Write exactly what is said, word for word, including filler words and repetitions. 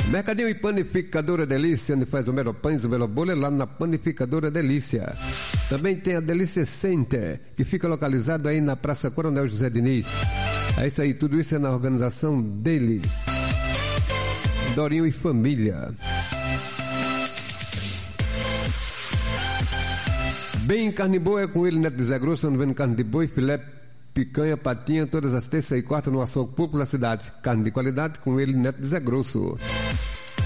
Mercadinho e Panificadora Delícia, onde faz o melhor pães, o melhor bolo é lá na Panificadora Delícia. Também tem a Delícia Center, que fica localizado aí na Praça Coronel José Diniz. É isso aí, tudo isso é na organização dele, Dorinho e família. Bem, carne boa é com ele, Neto de Zé Grosso, onde vendo carne de boi, filé, picanha, patinha, todas as terças e quartas no açougue público da cidade. Carne de qualidade com ele, Neto de Zé Grosso.